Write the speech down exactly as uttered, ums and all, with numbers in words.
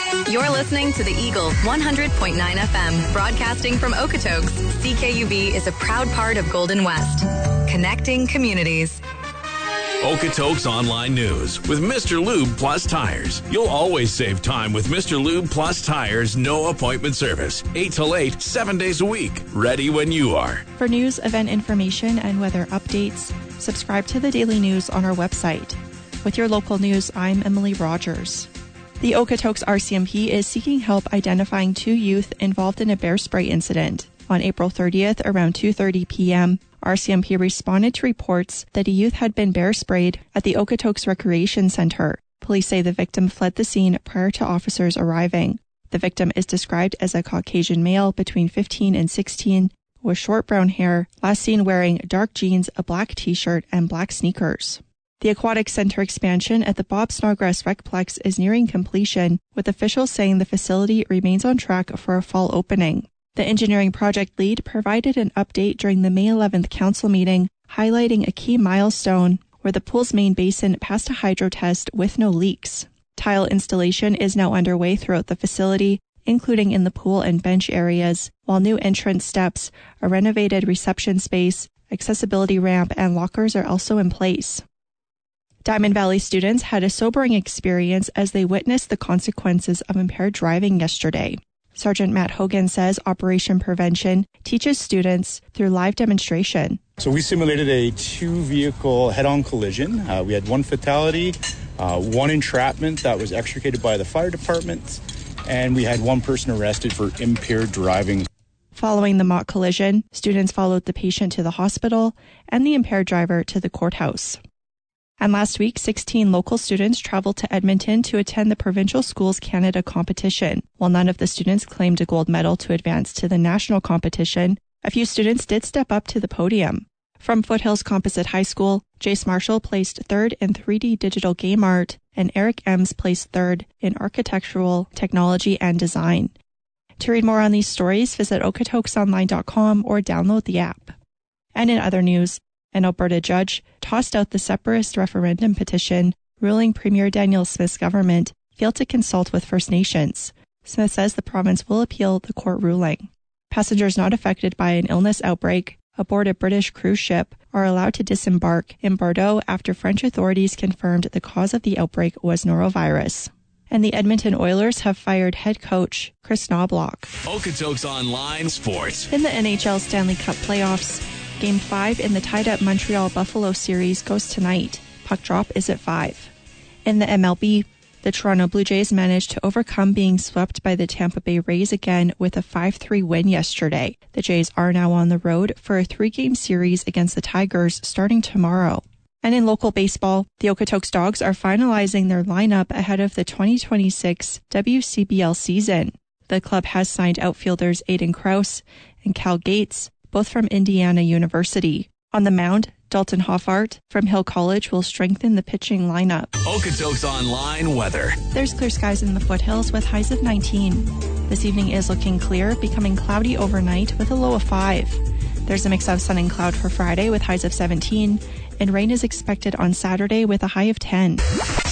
You're listening to the Eagle one hundred point nine F M, broadcasting from Okotoks. C K U B is a proud part of Golden West, connecting communities. Okotoks Online News with Mister Lube Plus Tires. You'll always save time with Mister Lube Plus Tires' no appointment service. eight till eight, seven days a week. Ready when you are. For news, event information, and weather updates, subscribe to the Daily News on our website. With your local news, I'm Emily Rogers. The Okotoks R C M P is seeking help identifying two youth involved in a bear spray incident. On April thirtieth, around two thirty p.m., R C M P responded to reports that a youth had been bear sprayed at the Okotoks Recreation Center. Police say the victim fled the scene prior to officers arriving. The victim is described as a Caucasian male between fifteen and sixteen with short brown hair, last seen wearing dark jeans, a black t-shirt, and black sneakers. The Aquatic Center expansion at the Bob Snodgrass Recplex is nearing completion, with officials saying the facility remains on track for a fall opening. The engineering project lead provided an update during the May eleventh council meeting, highlighting a key milestone where the pool's main basin passed a hydro test with no leaks. Tile installation is now underway throughout the facility, including in the pool and bench areas, while new entrance steps, a renovated reception space, accessibility ramp, and lockers are also in place. Diamond Valley students had a sobering experience as they witnessed the consequences of impaired driving yesterday. Sergeant Matt Hogan says Operation Prevention teaches students through live demonstration. So we simulated a two-vehicle head-on collision. Uh, we had one fatality, uh, one entrapment that was extricated by the fire department, and we had one person arrested for impaired driving. Following the mock collision, students followed the patient to the hospital and the impaired driver to the courthouse. And last week, sixteen local students traveled to Edmonton to attend the Provincial Schools Canada competition. While none of the students claimed a gold medal to advance to the national competition, a few students did step up to the podium. From Foothills Composite High School, Jace Marshall placed third in three D digital game art, and Eric Ems placed third in architectural technology and design. To read more on these stories, visit okotoks online dot com or download the app. And in other news, an Alberta judge tossed out the separatist referendum petition, ruling Premier Danielle Smith's government failed to consult with First Nations. Smith says the province will appeal the court ruling. Passengers not affected by an illness outbreak aboard a British cruise ship are allowed to disembark in Bordeaux after French authorities confirmed the cause of the outbreak was norovirus. And the Edmonton Oilers have fired head coach Chris Knobloch. Okotoks Online Sports. In the N H L Stanley Cup playoffs, Game five in the tied-up Montreal-Buffalo series goes tonight. Puck drop is at five. In the M L B, the Toronto Blue Jays managed to overcome being swept by the Tampa Bay Rays again with a five three win yesterday. The Jays are now on the road for a three-game series against the Tigers starting tomorrow. And in local baseball, the Okotoks Dogs are finalizing their lineup ahead of the twenty twenty-six W C B L season. The club has signed outfielders Aiden Krause and Cal Gates, both from Indiana University. On the mound, Dalton Hoffart from Hill College will strengthen the pitching lineup. Okotoks Online weather. There's clear skies in the foothills with highs of nineteen. This evening is looking clear, becoming cloudy overnight with a low of five. There's a mix of sun and cloud for Friday with highs of seventeen, and rain is expected on Saturday with a high of ten.